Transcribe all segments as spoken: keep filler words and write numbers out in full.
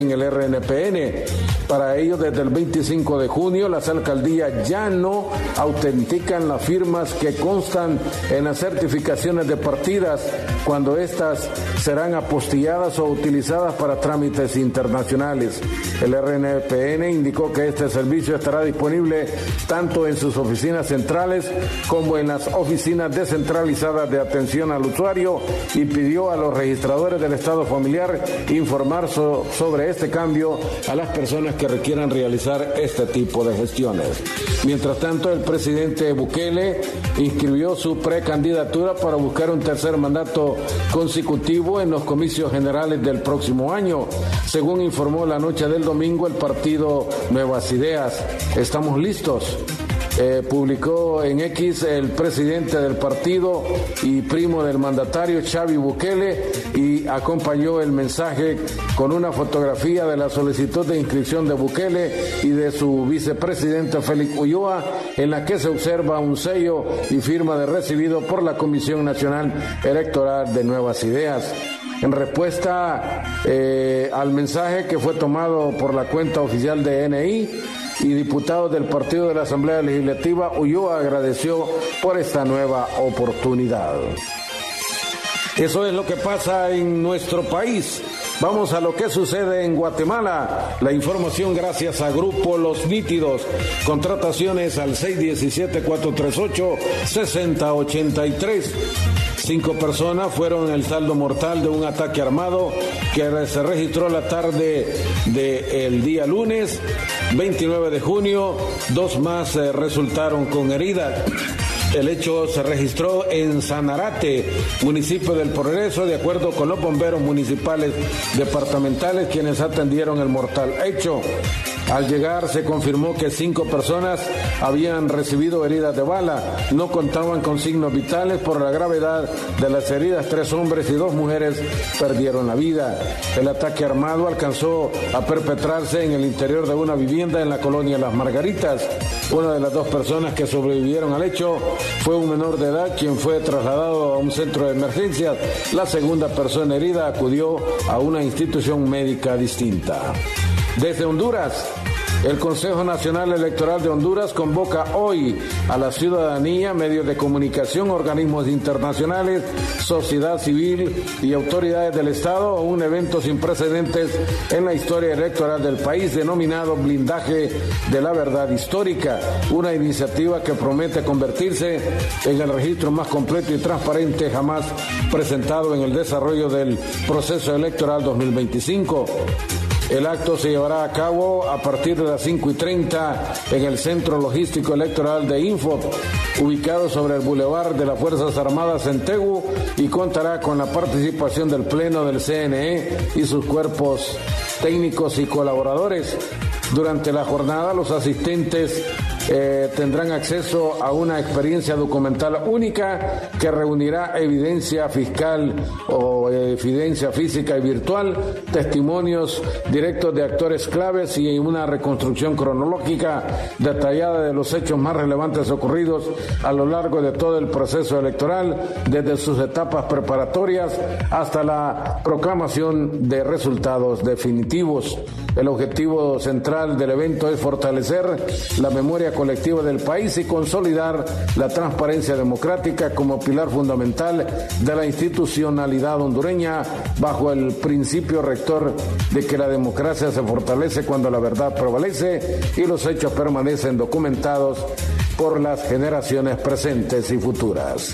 en el R N P N. Para ello, desde el veinticinco de junio, las alcaldías ya no autentican las firmas que constan en las certificaciones de partidas cuando éstas serán apostilladas o utilizadas para trámites internacionales. El R N P N indicó que este servicio estará disponible tanto en sus oficinas centrales como en las oficinas descentralizadas de atención al usuario y pidió a los registradores del estado familiar informar so- sobre este cambio a las personas que requieran realizar este tipo de gestiones. Mientras tanto, el presidente Bukele inscribió su precandidatura para buscar un tercer mandato consecutivo en los comicios generales del próximo año. Según informó la noche del domingo el partido Nuevas Ideas. Estamos listos. Eh, publicó en X el presidente del partido y primo del mandatario Xavi Bukele y acompañó el mensaje con una fotografía de la solicitud de inscripción de Bukele y de su vicepresidente Félix Ulloa, en la que se observa un sello y firma de recibido por la Comisión Nacional Electoral de Nuevas Ideas. En respuesta eh, al mensaje que fue tomado por la cuenta oficial de N I y diputados del Partido de la Asamblea Legislativa, Ulloa agradeció por esta nueva oportunidad. Eso es lo que pasa en nuestro país. Vamos a lo que sucede en Guatemala. La información gracias a Grupo Los Nítidos. Contrataciones al seis uno siete, cuatro tres ocho, seis cero ocho tres. Cinco personas fueron el saldo mortal de un ataque armado que se registró la tarde del día lunes veintinueve de junio. Dos más eh, resultaron con heridas. El hecho se registró en Sanarate, municipio del Progreso, de acuerdo con los bomberos municipales departamentales, quienes atendieron el mortal hecho. Al llegar se confirmó que cinco personas habían recibido heridas de bala. No contaban con signos vitales. Por la gravedad de las heridas, tres hombres y dos mujeres perdieron la vida. El ataque armado alcanzó a perpetrarse en el interior de una vivienda en la colonia Las Margaritas. Una de las dos personas que sobrevivieron al hecho fue un menor de edad, quien fue trasladado a un centro de emergencias. La segunda persona herida acudió a una institución médica distinta. Desde Honduras, el Consejo Nacional Electoral de Honduras convoca hoy a la ciudadanía, medios de comunicación, organismos internacionales, sociedad civil y autoridades del Estado a un evento sin precedentes en la historia electoral del país denominado Blindaje de la Verdad Histórica, una iniciativa que promete convertirse en el registro más completo y transparente jamás presentado en el desarrollo del proceso electoral dos mil veinticinco. El acto se llevará a cabo a partir de las cinco y treinta en el Centro Logístico Electoral de Info, ubicado sobre el Boulevard de las Fuerzas Armadas en Tegu, y contará con la participación del Pleno del C N E y sus cuerpos técnicos y colaboradores. Durante la jornada, los asistentes eh, tendrán acceso a una experiencia documental única que reunirá evidencia fiscal o evidencia física y virtual, testimonios directos de actores claves y una reconstrucción cronológica detallada de los hechos más relevantes ocurridos a lo largo de todo el proceso electoral, desde sus etapas preparatorias hasta la proclamación de resultados definitivos. El objetivo central del evento es fortalecer la memoria colectiva del país y consolidar la transparencia democrática como pilar fundamental de la institucionalidad hondureña, bajo el principio rector de que la democracia se fortalece cuando la verdad prevalece y los hechos permanecen documentados por las generaciones presentes y futuras.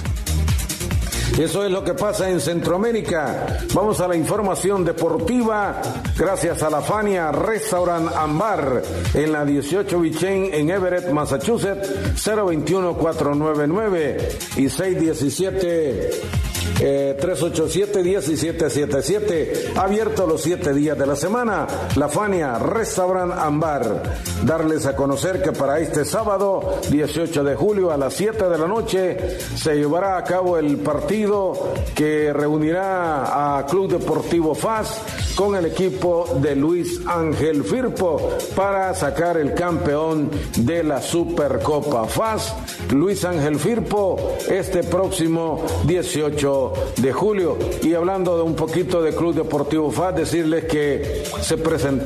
Eso es lo que pasa en Centroamérica. Vamos a la información deportiva gracias a la Fania Restaurant Ambar en la dieciocho Bichen en Everett, Massachusetts, cero veintiuno, cuatrocientos noventa y nueve y seis diecisiete Eh, tres ocho siete, uno siete siete siete, abierto los siete días de la semana. La Fania Restaurant Ambar. Darles a conocer que para este sábado dieciocho de julio a las siete de la noche se llevará a cabo el partido que reunirá a Club Deportivo F A S con el equipo de Luis Ángel Firpo para sacar el campeón de la Supercopa F A S. Luis Ángel Firpo este próximo dieciocho de julio. Y hablando de un poquito de Club Deportivo F A S, decirles que se presentó